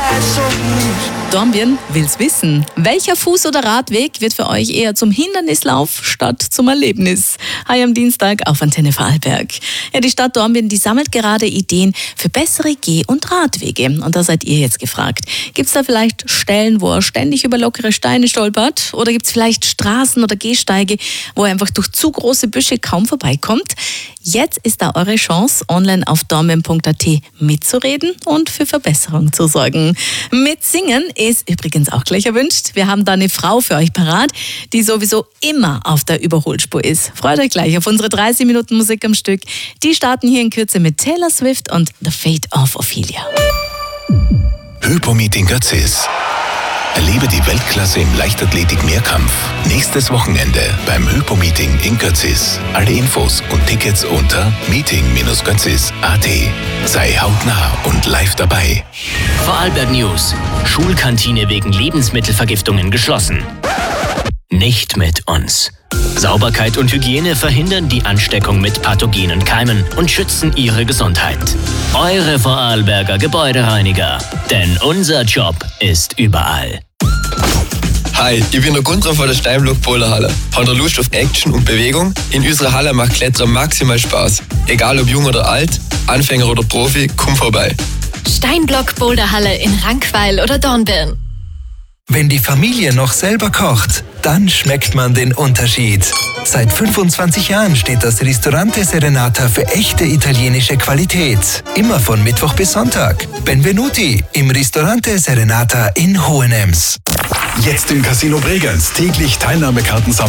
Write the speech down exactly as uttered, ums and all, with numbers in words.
Dornbirn will's wissen. Welcher Fuß- oder Radweg wird für euch eher zum Hindernislauf statt zum Erlebnis? Hi am Dienstag auf Antenne Vorarlberg. Ja, die Stadt Dornbirn, die sammelt gerade Ideen für bessere Geh- und Radwege. Und da seid ihr jetzt gefragt. Gibt's da vielleicht Stellen, wo er ständig über lockere Steine stolpert? Oder gibt's vielleicht Straßen oder Gehsteige, wo er einfach durch zu große Büsche kaum vorbeikommt? Jetzt ist da eure Chance, online auf dornbirn punkt a t mitzureden und für Verbesserung zu sorgen. Mitsingen ist übrigens auch gleich erwünscht. Wir haben da eine Frau für euch parat, die sowieso immer auf der Überholspur ist. Freut euch gleich auf unsere dreißig Minuten Musik am Stück. Die starten hier in Kürze mit Taylor Swift und The Fate of Ophelia. Hypo-Meeting Götzis. Erlebe die Weltklasse im Leichtathletik-Mehrkampf. Nächstes Wochenende beim Hypo-Meeting in Götzis. Alle Infos und Tickets unter meeting Bindestrich götzis punkt a t. Sei hautnah und live dabei. Vorarlberg News. Schulkantine wegen Lebensmittelvergiftungen geschlossen. Nicht mit uns. Sauberkeit und Hygiene verhindern die Ansteckung mit pathogenen Keimen und schützen Ihre Gesundheit. Eure Vorarlberger Gebäudereiniger. Denn unser Job ist überall. Hi, ich bin der Gunther von der Steinblock Boulderhalle. Habt ihr Lust auf Action und Bewegung? In unserer Halle macht Klettern maximal Spaß. Egal ob jung oder alt, Anfänger oder Profi, komm vorbei. Steinblock Boulderhalle in Rankweil oder Dornbirn. Wenn die Familie noch selber kocht, dann schmeckt man den Unterschied. Seit fünfundzwanzig Jahren steht das Ristorante Serenata für echte italienische Qualität. Immer von Mittwoch bis Sonntag. Benvenuti im Ristorante Serenata in Hohenems. Jetzt im Casino Bregenz täglich Teilnahmekarten sammeln.